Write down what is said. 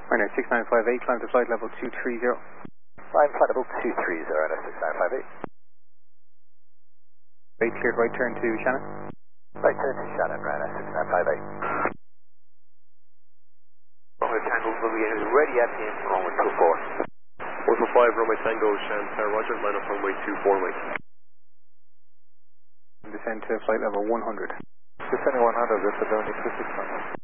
Runway 6958, climb to flight level 230. Climb flight level 230, Runway 6958. Right, cleared right turn to Shannon. Right turn to Shannon, Runway 6958. Runway Tango, runway is ready at the end for runway 24. 145, runway Tango, Shan, Tower Roger, line up runway 24, wait. Descend to flight level 100. Descending 100, this is only 56 knots.